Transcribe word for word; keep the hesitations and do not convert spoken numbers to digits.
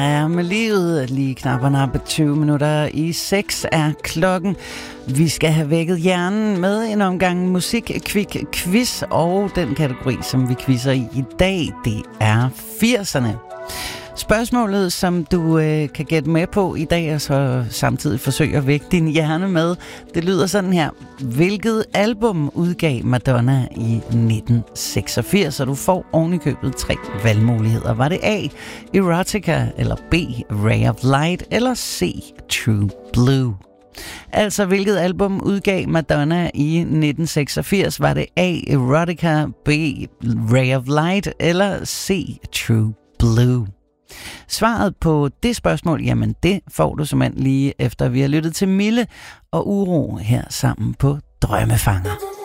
Ja, med livet lige knap og nappe tyve minutter i seks er klokken. Vi skal have vækket hjernen med en omgang musik, kvik, quiz, og den kategori, som vi quizzer i i dag, det er firserne. Spørgsmålet, som du øh, kan gætte med på i dag, og så samtidig forsøge at vække din hjerne med, det lyder sådan her. Hvilket album udgav Madonna i nitten seksogfirs? Og du får oven i købet tre valgmuligheder. Var det A, Erotica, eller B, Ray of Light, eller C, True Blue? Altså, hvilket album udgav Madonna i nitten seksogfirs? Var det A, Erotica, B, Ray of Light, eller C, True Blue? Svaret på det spørgsmål, jamen det får du simpelthen lige efter vi har lyttet til Mille og Uro her sammen på Drømmefanger.